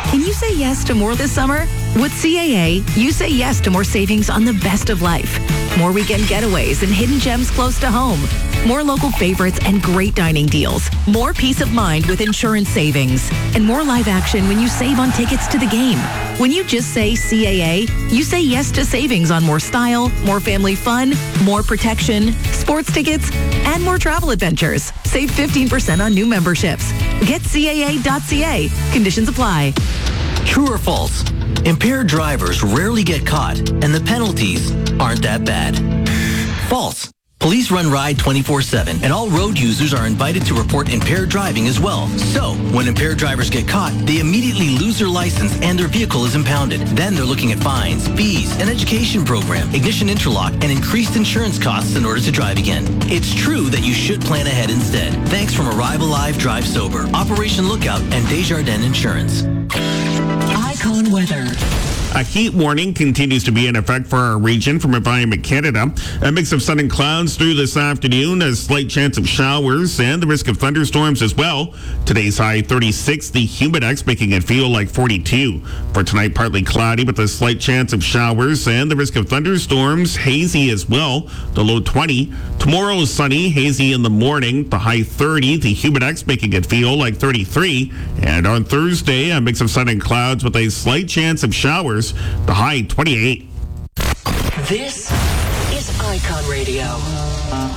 Can you say yes to more this summer? With CAA, you say yes to more savings on the best of life. More weekend getaways and hidden gems close to home. More local favorites and great dining deals. More peace of mind with insurance savings. And more live action when you save on tickets to the game. When you just say CAA, you say yes to savings on more style, more family fun, more protection, sports tickets, and more travel adventures. Save 15% on new memberships. Get CAA.ca. Conditions apply. True or false? Impaired drivers rarely get caught, and the penalties aren't that bad. False. Police run Ride 24/7, and all road users are invited to report impaired driving as well. So, when impaired drivers get caught, they immediately lose their license and their vehicle is impounded. Then they're looking at fines, fees, an education program, ignition interlock, and increased insurance costs in order to drive again. It's true that you should plan ahead instead. Thanks from Arrive Alive, Drive Sober, Operation Lookout, and Desjardins Insurance. Icon weather. A heat warning continues to be in effect for our region from Environment Canada. A mix of sun and clouds through this afternoon, a slight chance of showers and the risk of thunderstorms as well. Today's high 36, the humidex making it feel like 42. For tonight, partly cloudy with a slight chance of showers and the risk of thunderstorms, hazy as well, the low 20. Tomorrow is sunny, hazy in the morning, the high 30, the humidex making it feel like 33. And on Thursday, a mix of sun and clouds with a slight chance of showers, the high 28. This is Icon Radio.